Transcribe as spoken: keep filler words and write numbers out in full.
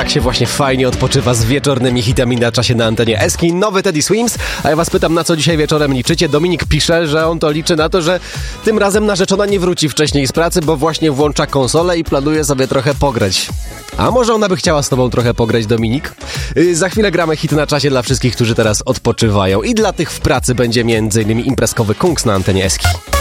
tak się właśnie fajnie odpoczywa z wieczornymi hitami na czasie na antenie Eski. Nowy Teddy Swims, a ja was pytam, na co dzisiaj wieczorem liczycie? Dominik pisze, że on to liczy na to, że tym razem narzeczona nie wróci wcześniej z pracy, bo właśnie włącza konsolę i planuje sobie trochę pograć. A może ona by chciała z tobą trochę pograć, Dominik? Yy, za chwilę gramy hit na czasie dla wszystkich, którzy teraz odpoczywają. I dla tych w pracy będzie między innymi imprezkowy Kungs na antenie Eski.